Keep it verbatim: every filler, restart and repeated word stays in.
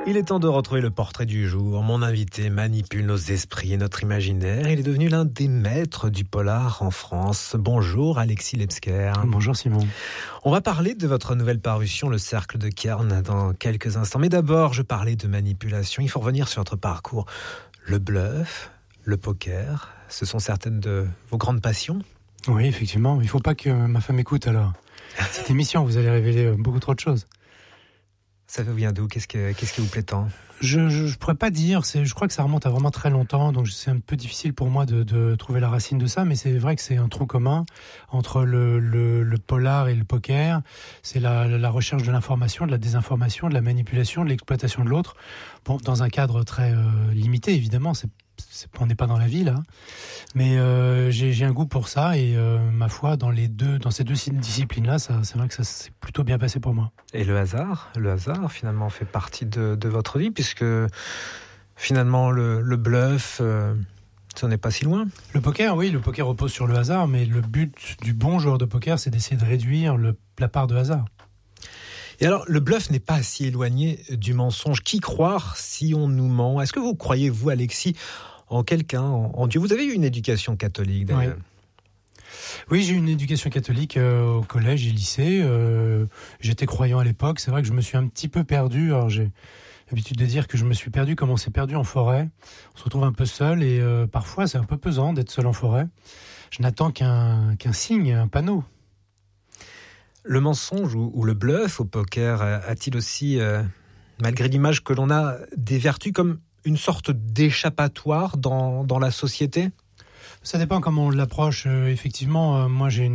Il est temps de retrouver le portrait du jour. Mon invité manipule nos esprits et notre imaginaire. Il est devenu l'un des maîtres du polar en France. Bonjour Alexis Lebsker. Bonjour Simon. On va parler de votre nouvelle parution, Le Cercle de Cairn, dans quelques instants. Mais d'abord, je parlais de manipulation. Il faut revenir sur votre parcours. Le bluff, le poker, ce sont certaines de vos grandes passions? Oui, effectivement. Il ne faut pas que ma femme écoute alors. Cette émission, vous allez révéler beaucoup trop de choses. Ça vous vient d'où? Qu'est-ce, que, qu'est-ce qui vous plaît tant? Je ne pourrais pas dire. C'est, je crois que ça remonte à vraiment très longtemps. Donc c'est un peu difficile pour moi de, de trouver la racine de ça. Mais c'est vrai que c'est un trou commun entre le, le, le polar et le poker. C'est la, la recherche de l'information, de la désinformation, de la manipulation, de l'exploitation de l'autre. Bon, dans un cadre très euh, limité, évidemment. C'est, c'est, on n'est pas dans la vie, là. Mais euh, j'ai, j'ai un goût pour ça. Et euh, ma foi, dans, les deux, dans ces deux disciplines-là, ça, c'est vrai que ça s'est plutôt bien passé pour moi. Et le hasard, le hasard finalement fait partie de, de votre vie, puisque finalement le, le bluff, euh, ça n'est pas si loin. Le poker, oui, le poker repose sur le hasard, mais le but du bon joueur de poker, c'est d'essayer de réduire le, la part de hasard. Et alors, le bluff n'est pas si éloigné du mensonge. Qui croire si on nous ment? Est-ce que vous croyez, vous, Alexis, en quelqu'un, en, en Dieu? Vous avez eu une éducation catholique, d'ailleurs. Oui. Oui, j'ai eu une éducation catholique euh, au collège et lycée. Euh, j'étais croyant à l'époque. C'est vrai que je me suis un petit peu perdu. Alors j'ai l'habitude de dire que je me suis perdu comme on s'est perdu en forêt. On se retrouve un peu seul et euh, parfois c'est un peu pesant d'être seul en forêt. Je n'attends qu'un, qu'un signe, un panneau. Le mensonge ou, ou le bluff au poker a-t-il aussi, euh, malgré l'image que l'on a, des vertus comme une sorte d'échappatoire dans, dans la société? Ça dépend comment on l'approche. Euh, effectivement, euh, moi j'ai une